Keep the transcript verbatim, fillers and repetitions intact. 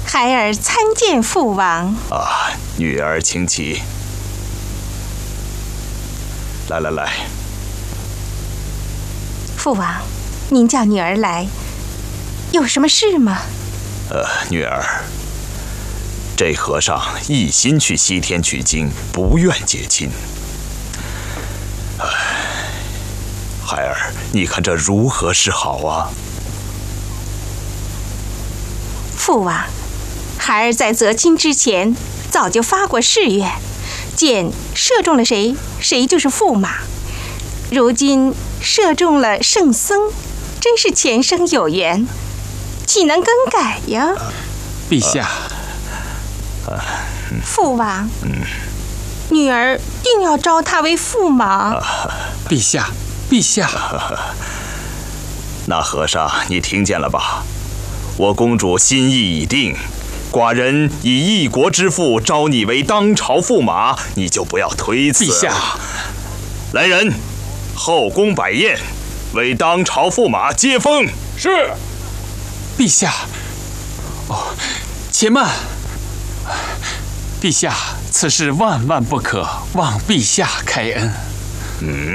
孩儿参见父王。 啊，女儿请起。来来来， 父王，您叫女儿来，有什么事吗？ 呃，女儿，这和尚一心去西天取经，不愿结亲。唉，孩儿，你看这如何是好啊？ 父王，孩儿在择亲之前早就发过誓愿，见射中了谁，谁就是驸马。如今射中了圣僧，真是前生有缘，岂能更改呀？ 陛下， 呃、 父王， 嗯， 女儿定要招他为驸马。 陛下，陛下。 那和尚，你听见了吧？我公主心意已定，寡人以一国之父招你为当朝驸马，你就不要推辞。 陛下， 来人，后宫摆宴，为当朝驸马接风。 是。陛下，哦，且慢。陛下，此事万万不可，望陛下开恩。 嗯。